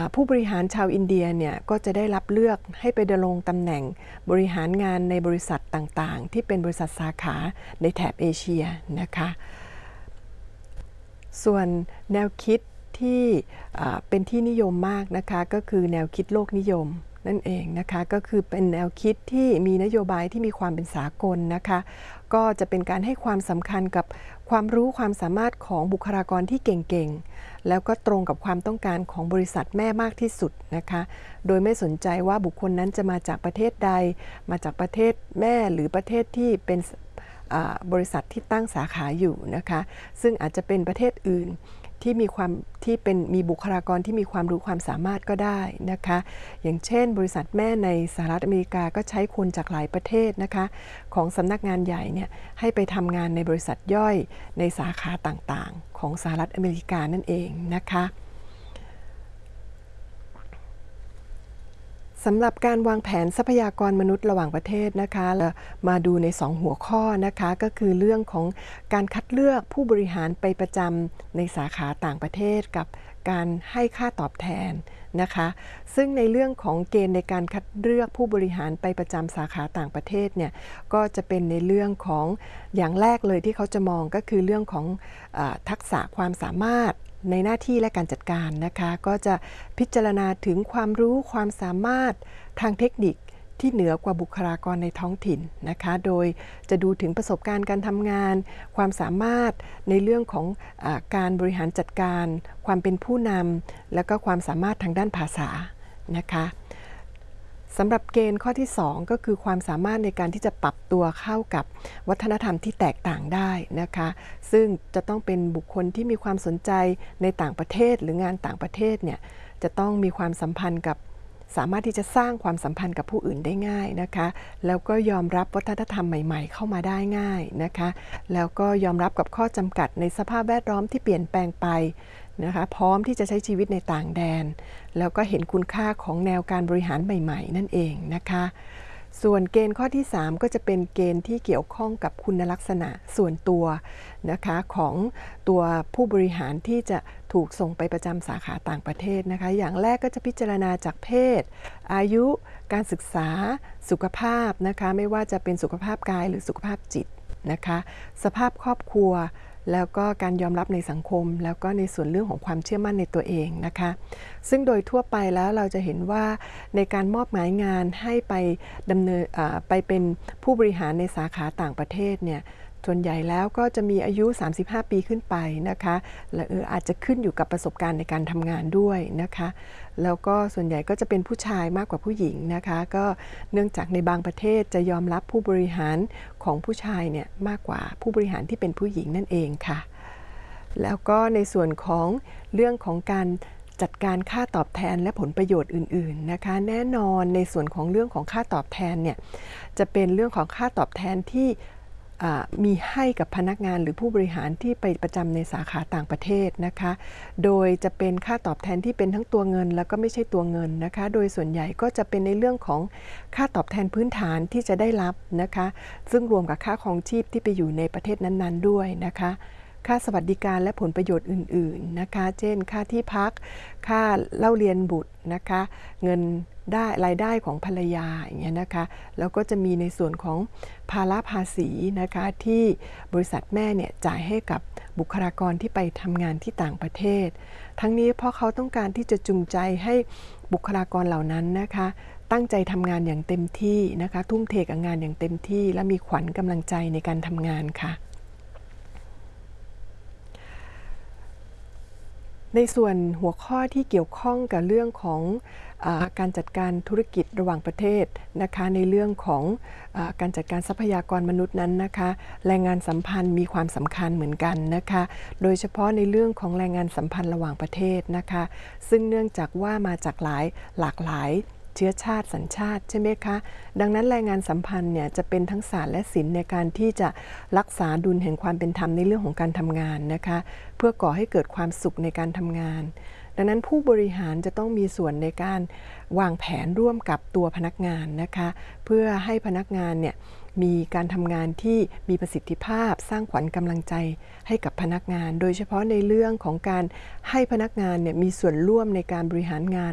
ผู้บริหารชาวอินเดียเนี่ยก็จะได้รับเลือกให้ไปดำรงตำแหน่งบริหารงานในบริษัทต่างๆที่เป็นบริษัทสาขาในแถบเอเชียนะคะส่วนแนวคิดที่เป็นที่นิยมมากนะคะก็คือแนวคิดโลกนิยมนั่นเองนะคะก็คือเป็นแนวคิดที่มีนโยบายที่มีความเป็นสากลนะคะก็จะเป็นการให้ความสำคัญกับความรู้ความสามารถของบุคลากรที่เก่งๆแล้วก็ตรงกับความต้องการของบริษัทแม่มากที่สุดนะคะโดยไม่สนใจว่าบุคคลนั้นจะมาจากประเทศใดมาจากประเทศแม่หรือประเทศที่เป็นบริษัทที่ตั้งสาขาอยู่นะคะซึ่งอาจจะเป็นประเทศอื่นที่มีบุคลากรที่มีความรู้ความสามารถก็ได้นะคะอย่างเช่นบริษัทแม่ในสหรัฐอเมริกาก็ใช้คนจากหลายประเทศนะคะของสำนักงานใหญ่เนี่ยให้ไปทำงานในบริษัทย่อยในสาขาต่างๆของสหรัฐอเมริกานั่นเองนะคะสำหรับการวางแผนทรัพยากรมนุษย์ระหว่างประเทศนะคะมาดูใน2หัวข้อนะคะก็คือเรื่องของการคัดเลือกผู้บริหารไปประจำในสาขาต่างประเทศกับการให้ค่าตอบแทนนะคะซึ่งในเรื่องของเกณฑ์ในการคัดเลือกผู้บริหารไปประจำสาขาต่างประเทศเนี่ยก็จะเป็นในเรื่องของอย่างแรกเลยที่เขาจะมองก็คือเรื่องของทักษะความสามารถในหน้าที่และการจัดการนะคะก็จะพิจารณาถึงความรู้ความสามารถทางเทคนิคที่เหนือกว่าบุคลากรในท้องถิ่นนะคะโดยจะดูถึงประสบการณ์การทำงานความสามารถในเรื่องของการบริหารจัดการความเป็นผู้นำและก็ความสามารถทางด้านภาษานะคะสำหรับเกณฑ์ข้อที่2ก็คือความสามารถในการที่จะปรับตัวเข้ากับวัฒนธรรมที่แตกต่างได้นะคะซึ่งจะต้องเป็นบุคคลที่มีความสนใจในต่างประเทศหรืองานต่างประเทศเนี่ยจะต้องมีความสัมพันธ์กับสามารถที่จะสร้างความสัมพันธ์กับผู้อื่นได้ง่ายนะคะแล้วก็ยอมรับวัฒนธรรมใหม่ๆเข้ามาได้ง่ายนะคะแล้วก็ยอมรับกับข้อจำกัดในสภาพแวดล้อมที่เปลี่ยนแปลงไปนะคะพร้อมที่จะใช้ชีวิตในต่างแดนแล้วก็เห็นคุณค่าของแนวการบริหารใหม่ๆนั่นเองนะคะส่วนเกณฑ์ข้อที่3ก็จะเป็นเกณฑ์ที่เกี่ยวข้องกับคุณลักษณะส่วนตัวนะคะของตัวผู้บริหารที่จะถูกส่งไปประจำสาขาต่างประเทศนะคะอย่างแรกก็จะพิจารณาจากเพศอายุการศึกษาสุขภาพนะคะไม่ว่าจะเป็นสุขภาพกายหรือสุขภาพจิตนะคะสภาพครอบครัวแล้วก็การยอมรับในสังคมแล้วก็ในส่วนเรื่องของความเชื่อมั่นในตัวเองนะคะซึ่งโดยทั่วไปแล้วเราจะเห็นว่าในการมอบหมายงานให้ไปดำเนินไปเป็นผู้บริหารในสาขาต่างประเทศเนี่ยส่วนใหญ่แล้วก็จะมีอายุ35ปีขึ้นไปนะคะและอาจจะขึ้นอยู่กับประสบการณ์ในการทำงานด้วยนะคะแล้วก็ส่วนใหญ่ก็จะเป็นผู้ชายมากกว่าผู้หญิงนะคะก็เนื่องจากในบางประเทศจะยอมรับผู้บริหารของผู้ชายเนี่ยมากกว่าผู้บริหารที่เป็นผู้หญิงนั่นเองค่ะแล้วก็ในส่วนของเรื่องของการจัดการค่าตอบแทนและผลประโยชน์อื่นๆนะคะแน่นอนในส่วนของเรื่องของค่าตอบแทนเนี่ยจะเป็นเรื่องของค่าตอบแทนที่มีให้กับพนักงานหรือผู้บริหารที่ไปประจำในสาขาต่างประเทศนะคะโดยจะเป็นค่าตอบแทนที่เป็นทั้งตัวเงินแล้วก็ไม่ใช่ตัวเงินนะคะโดยส่วนใหญ่ก็จะเป็นในเรื่องของค่าตอบแทนพื้นฐานที่จะได้รับนะคะซึ่งรวมกับค่าครองชีพที่ไปอยู่ในประเทศนั้นๆด้วยนะคะค่าสวัสดิการและผลประโยชน์อื่นๆนะคะเช่นค่าที่พักค่าเล่าเรียนบุตรนะคะเงินได้รายได้ของภรรยาอย่างเงี้ยนะคะแล้วก็จะมีในส่วนของภาระภาษีนะคะที่บริษัทแม่เนี่ยจ่ายให้กับบุคลากรที่ไปทำงานที่ต่างประเทศทั้งนี้เพราะเขาต้องการที่จะจูงใจให้บุคลากรเหล่านั้นนะคะตั้งใจทำงานอย่างเต็มที่นะคะทุ่มเทกับงานอย่างเต็มที่และมีขวัญกำลังใจในการทำงานค่ะในส่วนหัวข้อที่เกี่ยวข้องกับเรื่องของการจัดการธุรกิจระหว่างประเทศนะคะในเรื่องของการจัดการทรัพยากรมนุษย์นั้นนะคะแรงงานสัมพันธ์มีความสำคัญเหมือนกันนะคะโดยเฉพาะในเรื่องของแรงงานสัมพันธ์ระหว่างประเทศนะคะซึ่งเนื่องจากว่ามาจากหลากหลายเชื้อชาติสัญชาติใช่ไหมคะดังนั้นแรงงานสัมพันธ์เนี่ยจะเป็นทั้งศาสตร์และศิลป์ในการที่จะรักษาดุลแห่งความเป็นธรรมในเรื่องของการทำงานนะคะเพื่อก่อให้เกิดความสุขในการทำงานดังนั้นผู้บริหารจะต้องมีส่วนในการวางแผนร่วมกับตัวพนักงานนะคะเพื่อให้พนักงานเนี่ยมีการทำงานที่มีประสิทธิภาพสร้างขวัญกำลังใจให้กับพนักงานโดยเฉพาะในเรื่องของการให้พนักงานเนี่ยมีส่วนร่วมในการบริหารงาน